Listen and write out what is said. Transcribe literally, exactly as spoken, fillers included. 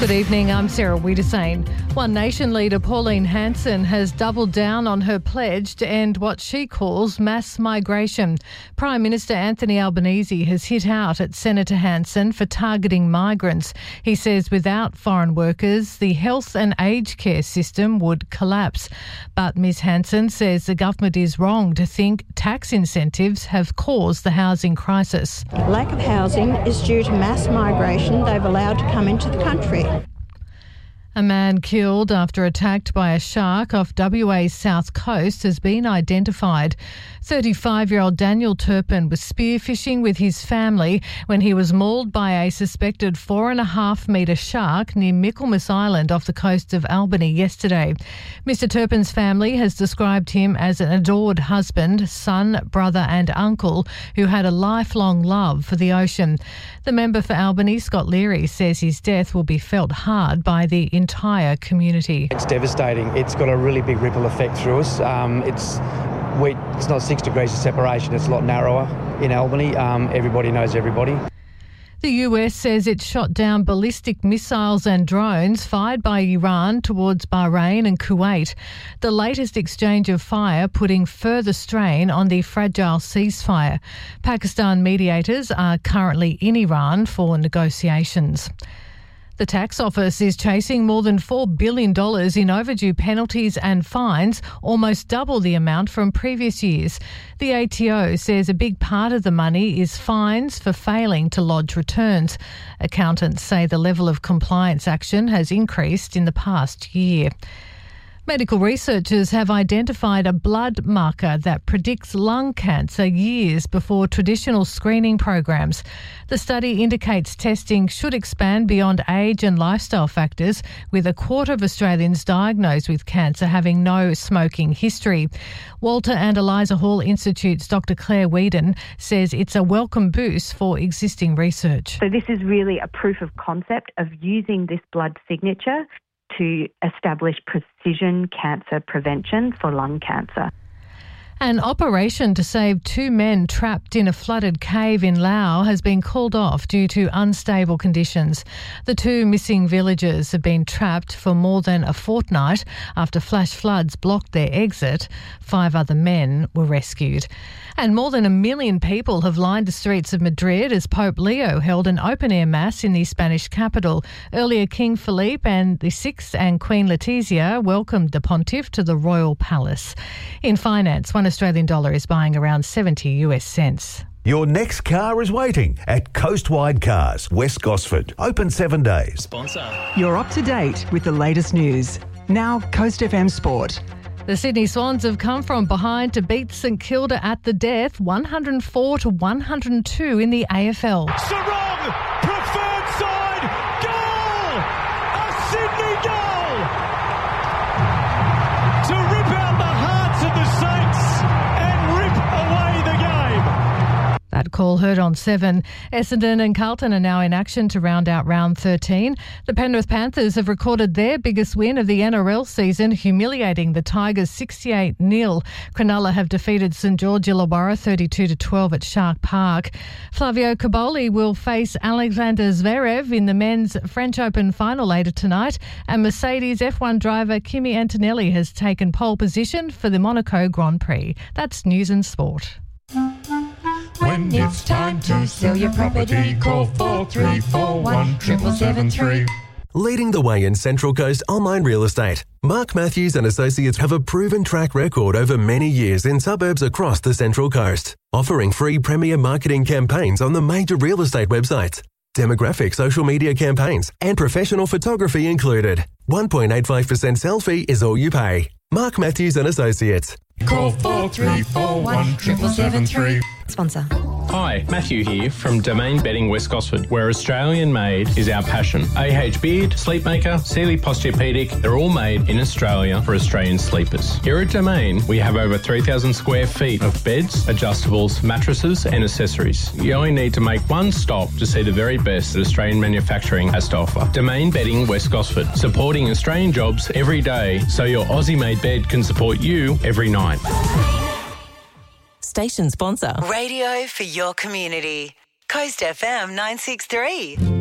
Good evening, I'm Sarah Wiedersane. One Nation leader Pauline Hanson has doubled down on her pledge to end what she calls mass migration. Prime Minister Anthony Albanese has hit out at Senator Hanson for targeting migrants. He says without foreign workers, the health and aged care system would collapse. But Ms Hanson says the government is wrong to think tax incentives have caused the housing crisis. Lack of housing is due to mass migration they've allowed to come into the country. A man killed after attacked by a shark off W A's south coast has been identified. thirty-five-year-old Daniel Turpin was spearfishing with his family when he was mauled by a suspected four and a half metre shark near Michaelmas Island off the coast of Albany yesterday. Mister Turpin's family has described him as an adored husband, son, brother and uncle who had a lifelong love for the ocean. The member for Albany, Scott Leary, says his death will be felt hard by the entire community. It's devastating. It's got a really big ripple effect through us. Um, it's we, it's not six degrees of separation. It's a lot narrower in Albany. Um, everybody knows everybody. The U S says it shot down ballistic missiles and drones fired by Iran towards Bahrain and Kuwait. The latest exchange of fire putting further strain on the fragile ceasefire. Pakistan mediators are currently in Iran for negotiations. The tax office is chasing more than four billion dollars in overdue penalties and fines, almost double the amount from previous years. The A T O says a big part of the money is fines for failing to lodge returns. Accountants say the level of compliance action has increased in the past year. Medical researchers have identified a blood marker that predicts lung cancer years before traditional screening programs. The study indicates testing should expand beyond age and lifestyle factors, with a quarter of Australians diagnosed with cancer having no smoking history. Walter and Eliza Hall Institute's Doctor Claire Whedon says it's a welcome boost for existing research. So this is really a proof of concept of using this blood signature to establish precision cancer prevention for lung cancer. An operation to save two men trapped in a flooded cave in Laos has been called off due to unstable conditions. The two missing villagers have been trapped for more than a fortnight after flash floods blocked their exit. Five other men were rescued. And more than a million people have lined the streets of Madrid as Pope Leo held an open-air mass in the Spanish capital. Earlier, King Philippe and the Sixth and Queen Letizia welcomed the pontiff to the royal palace. In finance, one Australian dollar is buying around seventy US cents. Your next car is waiting at Coastwide Cars, West Gosford. Open seven days. Sponsor. You're up to date with the latest news. Now, Coast F M Sport. The Sydney Swans have come from behind to beat St Kilda at the death, one hundred four to one hundred two in the A F L. Sarong, preferred side, goal! A Sydney goal! To rip out the hearts of the Saints and rip away the game. That call heard on seven. Essendon and Carlton are now in action to round out round thirteen. The Penrith Panthers have recorded their biggest win of the N R L season, humiliating the Tigers sixty-eight nil. Cronulla have defeated St George Illawarra thirty-two to twelve at Shark Park. Flavio Cobolli will face Alexander Zverev in the men's French Open final later tonight, and Mercedes F one driver Kimi Antonelli has taken pole position for the Monaco Grand Prix. That's news and sport. When it's time to sell your property, call four three four one, seven seven three. Leading the way in Central Coast online real estate, Mark Matthews and Associates have a proven track record over many years in suburbs across the Central Coast, offering free premier marketing campaigns on the major real estate websites, demographic social media campaigns, and professional photography included. one point eight five percent sell fee is all you pay. Mark Matthews and Associates. Call four three four one, seven seven three. Sponsor. Hi, Matthew here from Domain Bedding West Gosford, where Australian made is our passion. A H Beard, Sleepmaker, Sealy Posturepedic, they're all made in Australia for Australian sleepers. Here at Domain, we have over three thousand square feet of beds, adjustables, mattresses and accessories. You only need to make one stop to see the very best that Australian manufacturing has to offer. Domain Bedding West Gosford, supporting Australian jobs every day so your Aussie-made bed can support you every night. Station sponsor. Radio for your community. Coast F M nine six three.